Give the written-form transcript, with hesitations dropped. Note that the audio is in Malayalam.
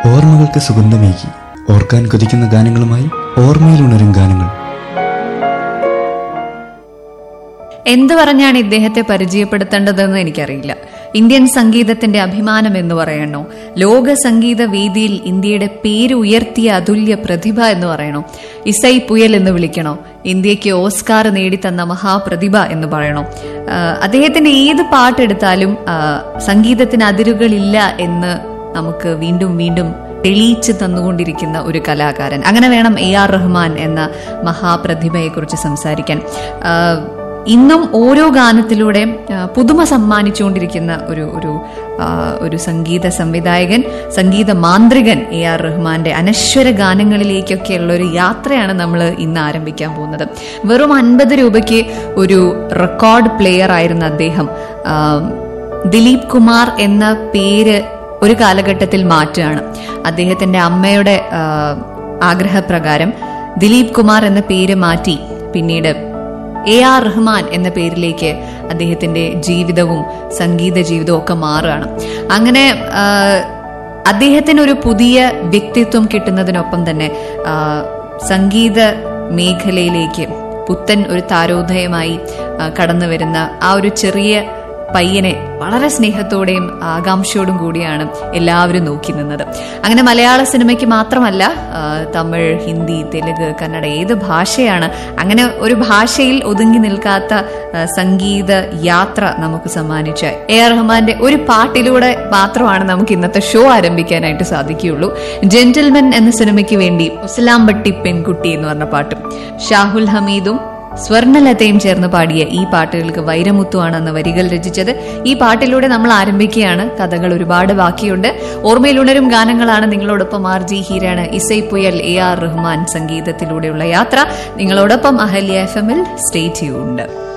ഓർമ്മകൾക്ക് സുഗന്ധമേകി ഓർക്കാൻ കൊതിക്കുന്ന ഗാനങ്ങളുമായി ഓർമ്മയിലുണരും ഗാനങ്ങൾ. എന്ത് പറഞ്ഞാണ് ഇദ്ദേഹത്തെ പരിചയപ്പെടുത്തേണ്ടതെന്ന് എനിക്കറിയില്ല. ഇന്ത്യൻ സംഗീതത്തിന്റെ അഭിമാനം എന്ന് പറയണോ, ലോക സംഗീത വേദിയിൽ ഇന്ത്യയുടെ പേര് ഉയർത്തിയ അതുല്യ പ്രതിഭ എന്ന് പറയണോ, ഇസൈ പുയൽ എന്ന് വിളിക്കണോ, ഇന്ത്യക്ക് ഓസ്കാർ നേടിത്തന്ന മഹാപ്രതിഭ എന്ന് പറയണോ, അദ്ദേഹത്തിന്റെ ഏത് പാട്ടെടുത്താലും സംഗീതത്തിന് അതിരുകളില്ല എന്ന് നമുക്ക് വീണ്ടും വീണ്ടും തെളിയിച്ചു തന്നുകൊണ്ടിരിക്കുന്ന ഒരു കലാകാരൻ. അങ്ങനെ വേണം AR റഹ്മാൻ എന്ന മഹാപ്രതിഭയെക്കുറിച്ച് സംസാരിക്കാൻ. ഇന്നും ഓരോ ഗാനത്തിലൂടെ പുതുമ സമ്മാനിച്ചുകൊണ്ടിരിക്കുന്ന ഒരു സംഗീത സംവിധായകൻ, സംഗീത മാന്ത്രികൻ AR റഹ്മാന്റെ അനശ്വര ഗാനങ്ങളിലേക്കൊക്കെയുള്ള ഒരു യാത്രയാണ് നമ്മൾ ഇന്ന് ആരംഭിക്കാൻ പോകുന്നത്. വെറും 50 രൂപയ്ക്ക് ഒരു റെക്കോർഡ് പ്ലെയർ ആയിരുന്ന അദ്ദേഹം ദിലീപ് കുമാർ എന്ന പേര് ഒരു കാലഘട്ടത്തിൽ മാറ്റുകയാണ്. അദ്ദേഹത്തിന്റെ അമ്മയുടെ ആഗ്രഹപ്രകാരം ദിലീപ് കുമാർ എന്ന പേര് മാറ്റി പിന്നീട് AR റഹ്മാൻ എന്ന പേരിലേക്ക് അദ്ദേഹത്തിന്റെ ജീവിതവും സംഗീത ജീവിതവും ഒക്കെ മാറുകയാണ്. അങ്ങനെ അദ്ദേഹത്തിന് ഒരു പുതിയ വ്യക്തിത്വം കിട്ടുന്നതിനൊപ്പം തന്നെ സംഗീത മേഖലയിലേക്ക് പുത്തൻ ഒരു താരോദയമായി കടന്നു വരുന്ന ആ ഒരു ചെറിയ പയ്യനെ വളരെ സ്നേഹത്തോടെയും ആകാംക്ഷയോടും കൂടിയാണ് എല്ലാവരും നോക്കി നിന്നത്. അങ്ങനെ മലയാള സിനിമയ്ക്ക് മാത്രമല്ല, തമിഴ്, ഹിന്ദി, തെലുങ്ക്, കന്നഡ ഏത് ഭാഷയാണ്, അങ്ങനെ ഒരു ഭാഷയിൽ ഒതുങ്ങി നിൽക്കാത്ത സംഗീത യാത്ര നമുക്ക് സമ്മാനിച്ച AR റഹ്മാന്റെ ഒരു പാട്ടിലൂടെ മാത്രമാണ് നമുക്ക് ഇന്നത്തെ ഷോ ആരംഭിക്കാനായിട്ട് സാധിക്കുകയുള്ളൂ. ജെന്റിൽമെൻ എന്ന സിനിമയ്ക്ക് വേണ്ടി ഉസ്ലാംബട്ടി പെൺകുട്ടി എന്ന് പറഞ്ഞ പാട്ടും ഷാഹുൽ ഹമീദും സ്വർണലതയും ചേർന്ന് പാടിയ ഈ പാട്ടുകൾക്ക് വൈരമുത്തുവാണ് അന്ന് വരികൾ രചിച്ചത്. ഈ പാട്ടിലൂടെ നമ്മൾ ആരംഭിക്കുകയാണ്. കഥകൾ ഒരുപാട് ബാക്കിയുണ്ട്. ഓർമ്മയിലുണരും ഗാനങ്ങളാണ് നിങ്ങളോടൊപ്പം RJ ഹീരാണ്. ഇസൈ പുയൽ AR റഹ്മാൻ സംഗീതത്തിലൂടെയുള്ള യാത്ര നിങ്ങളോടൊപ്പം അഹല്യ FM ൽ സ്റ്റേ ട്യൂൺഡ്.